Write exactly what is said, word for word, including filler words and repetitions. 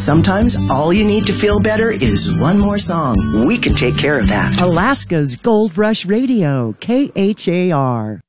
Sometimes all you need to feel better is one more song. We can take care of that. Alaska's Gold Rush Radio, K H A R.